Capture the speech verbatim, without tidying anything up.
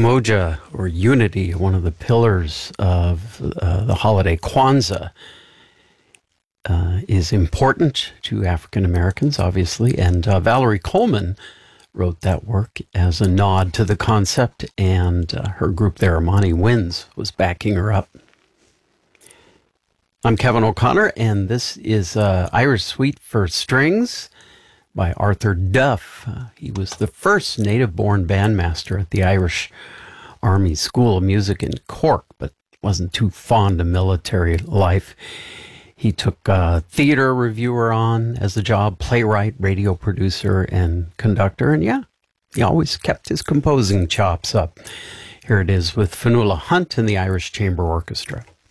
Umoja, or unity, one of the pillars of uh, the holiday Kwanzaa, uh, is important to African Americans, obviously. And uh, Valerie Coleman wrote that work as a nod to the concept, and uh, her group there, Amani Winds, was backing her up. I'm Kevin O'Connor, and this is uh, Irish Suite for Strings by Arthur Duff. Uh, he was the first native-born bandmaster at the Irish Army School of Music in Cork, but wasn't too fond of military life. He took a theater reviewer on as a job, playwright, radio producer, and conductor, and yeah, he always kept his composing chops up. Here it is with Fionnuala Hunt and the Irish Chamber Orchestra.